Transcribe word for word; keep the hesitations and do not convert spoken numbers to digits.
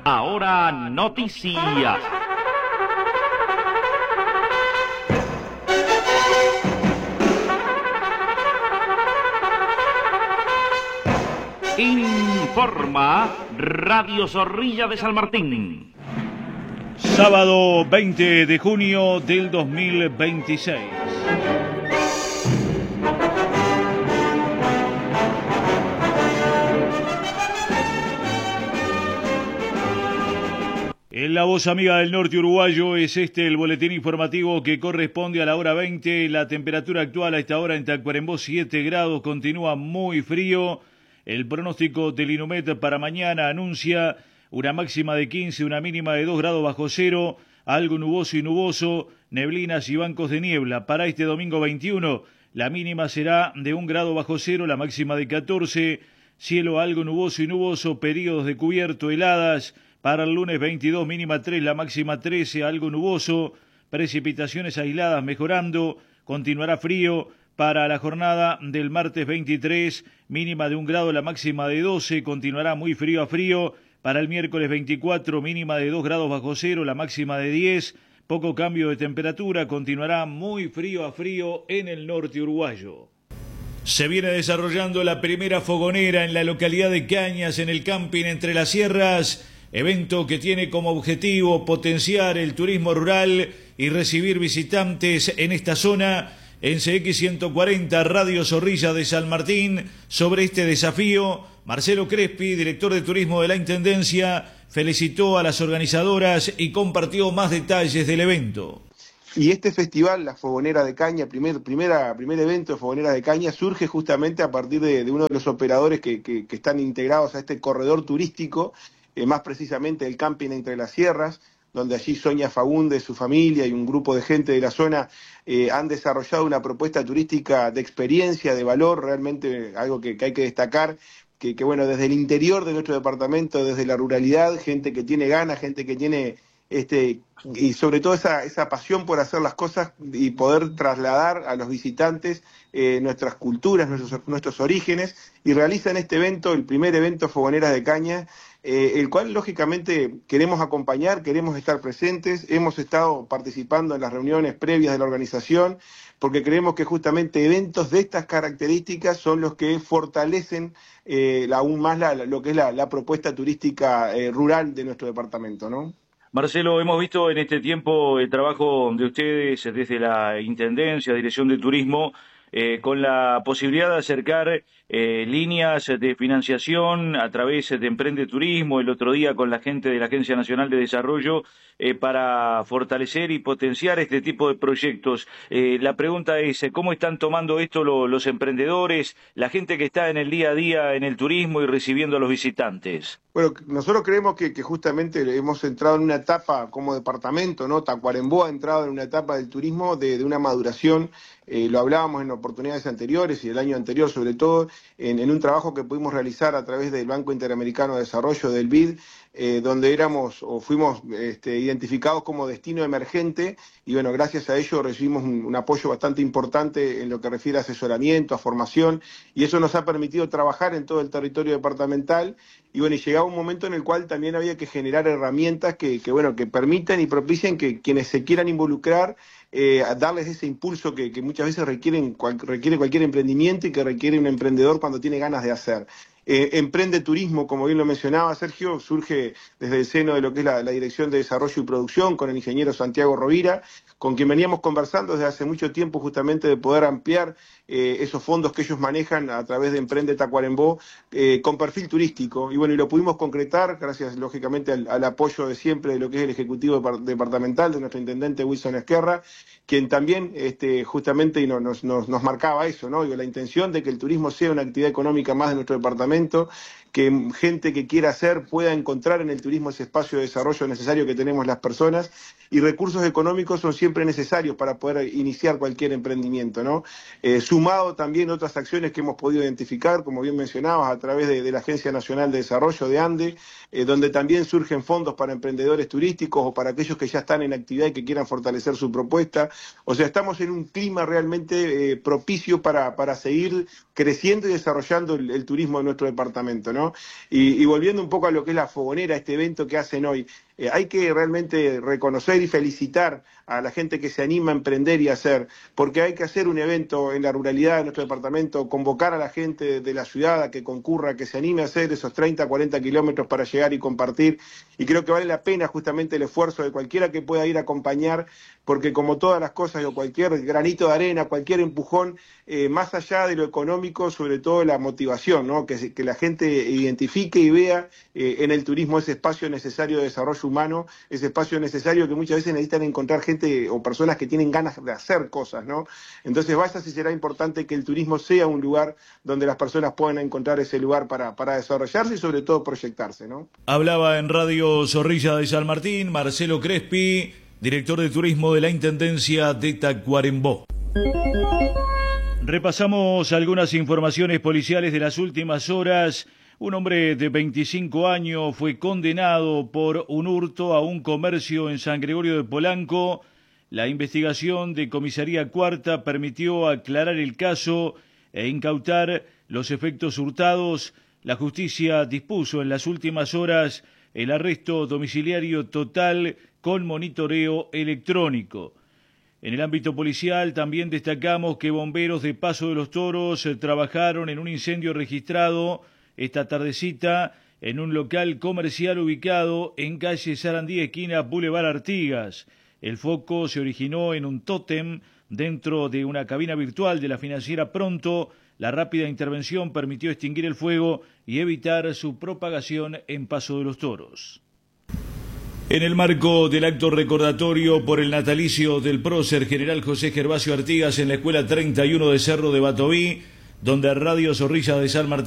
Ahora noticias. Informa Radio Zorrilla de San Martín. Sábado veinte de junio del dos mil veintiséis. En la voz amiga del norte uruguayo es este el boletín informativo que corresponde a la hora veinte. La temperatura actual a esta hora en Tacuarembó siete grados, continúa muy frío. El pronóstico del INUMED para mañana anuncia una máxima de quince, una mínima de dos grados bajo cero, algo nuboso y nuboso, neblinas y bancos de niebla. Para este domingo veintiuno, la mínima será de un grado bajo cero, la máxima de catorce, cielo algo nuboso y nuboso, periodos de cubierto, heladas. Para el lunes veintidós, mínima tres, la máxima trece, algo nuboso, precipitaciones aisladas mejorando, continuará frío. Para la jornada del martes veintitrés, mínima de un grado, la máxima de doce, continuará muy frío a frío. Para el miércoles veinticuatro, mínima de dos grados bajo cero, la máxima de diez, poco cambio de temperatura, continuará muy frío a frío en el norte uruguayo. Se viene desarrollando la primera fogonera en la localidad de Cañas, en el camping Entre las Sierras, evento que tiene como objetivo potenciar el turismo rural y recibir visitantes en esta zona. En C X ciento cuarenta, Radio Zorrilla de San Martín, sobre este desafío, Marcelo Crespi, director de turismo de la Intendencia, felicitó a las organizadoras y compartió más detalles del evento. Y este festival, la Fogonera de Caña, primer, primera, primer evento de Fogonera de Caña, surge justamente a partir de, de uno de los operadores que, que, que están integrados a este corredor turístico, eh, más precisamente el camping Entre las Sierras, donde allí Sonia Fagundes, su familia y un grupo de gente de la zona eh, han desarrollado una propuesta turística de experiencia, de valor, realmente algo que, que hay que destacar, que, que bueno, desde el interior de nuestro departamento, desde la ruralidad, gente que tiene ganas, gente que tiene, este y sobre todo esa, esa pasión por hacer las cosas y poder trasladar a los visitantes eh, nuestras culturas, nuestros, nuestros orígenes, y realizan este evento, el primer evento Fogoneras de Caña, Eh, el cual lógicamente queremos acompañar, queremos estar presentes. Hemos estado participando en las reuniones previas de la organización porque creemos que justamente eventos de estas características son los que fortalecen eh, aún más la, lo que es la, la propuesta turística eh, rural de nuestro departamento, ¿no? Marcelo, hemos visto en este tiempo el trabajo de ustedes desde la Intendencia, Dirección de Turismo, eh, con la posibilidad de acercar eh, líneas de financiación a través de Emprende Turismo, el otro día con la gente de la Agencia Nacional de Desarrollo, eh, para fortalecer y potenciar este tipo de proyectos. Eh, la pregunta es, ¿cómo están tomando esto lo, los emprendedores, la gente que está en el día a día en el turismo y recibiendo a los visitantes? Bueno, nosotros creemos que, que justamente hemos entrado en una etapa como departamento, ¿no? Tacuarembó ha entrado en una etapa del turismo de, de una maduración, eh, lo hablábamos en oportunidades anteriores y el año anterior sobre todo, en, en un trabajo que pudimos realizar a través del Banco Interamericano de Desarrollo, del B I D, eh, donde éramos o fuimos este, identificados como destino emergente, y bueno, gracias a ello recibimos un, un apoyo bastante importante en lo que refiere a asesoramiento, a formación, y eso nos ha permitido trabajar en todo el territorio departamental. Y bueno, y llegaba un momento en el cual también había que generar herramientas que, que bueno, que permitan y propicien que quienes se quieran involucrar, eh, darles ese impulso que, que muchas veces requieren, cual, requiere cualquier emprendimiento y que requiere un emprendedor cuando tiene ganas de hacer. Eh, Emprende Turismo, como bien lo mencionaba Sergio, surge desde el seno de lo que es la, la Dirección de Desarrollo y Producción con el ingeniero Santiago Rovira, con quien veníamos conversando desde hace mucho tiempo justamente de poder ampliar eh, esos fondos que ellos manejan a través de Emprende Tacuarembó eh, con perfil turístico. Y bueno, y lo pudimos concretar gracias lógicamente al, al apoyo de siempre de lo que es el Ejecutivo Departamental de nuestro Intendente Wilson Esquerra, quien también este, justamente nos, nos, nos marcaba eso, ¿no? Digo, la intención de que el turismo sea una actividad económica más de nuestro departamento, que gente que quiera hacer pueda encontrar en el turismo ese espacio de desarrollo necesario que tenemos las personas, y recursos económicos son siempre necesarios para poder iniciar cualquier emprendimiento, ¿no? Eh, sumado también otras acciones que hemos podido identificar, como bien mencionabas, a través de, de la Agencia Nacional de Desarrollo de ANDE, eh, donde también surgen fondos para emprendedores turísticos o para aquellos que ya están en actividad y que quieran fortalecer su propuesta. O sea, estamos en un clima realmente eh, propicio para, para seguir creciendo y desarrollando el, el turismo de nuestro nuestro departamento, ¿no? Y, y volviendo un poco a lo que es la fogonera, este evento que hacen hoy, eh, hay que realmente reconocer y felicitar a la gente que se anima a emprender y a hacer, porque hay que hacer un evento en la ruralidad de nuestro departamento, convocar a la gente de la ciudad a que concurra, que se anime a hacer esos treinta, cuarenta kilómetros para llegar y compartir, y creo que vale la pena justamente el esfuerzo de cualquiera que pueda ir a acompañar, porque como todas las cosas o cualquier granito de arena, cualquier empujón, eh, más allá de lo económico, sobre todo la motivación, ¿no? Que, que la gente identifique y vea eh, en el turismo ese espacio necesario de desarrollo humano, ese espacio necesario que muchas veces necesitan encontrar gente o personas que tienen ganas de hacer cosas, ¿no? Entonces vaya si será importante que el turismo sea un lugar donde las personas puedan encontrar ese lugar para, para desarrollarse y sobre todo proyectarse, ¿no? Hablaba en Radio Zorrilla de San Martín Marcelo Crespi, director de turismo de la Intendencia de Tacuarembó. Repasamos algunas informaciones policiales de las últimas horas. Un hombre de veinticinco años fue condenado por un hurto a un comercio en San Gregorio de Polanco. La investigación de Comisaría Cuarta permitió aclarar el caso e incautar los efectos hurtados. La justicia dispuso en las últimas horas el arresto domiciliario total con monitoreo electrónico. En el ámbito policial también destacamos que bomberos de Paso de los Toros trabajaron en un incendio registrado esta tardecita en un local comercial ubicado en calle Sarandí, esquina Boulevard Artigas. El foco se originó en un tótem dentro de una cabina virtual de la financiera Pronto. La rápida intervención permitió extinguir el fuego y evitar su propagación en Paso de los Toros. En el marco del acto recordatorio por el natalicio del prócer general José Gervasio Artigas en la Escuela treinta y uno de Cerro de Batoví, donde Radio Zorrilla de San Martín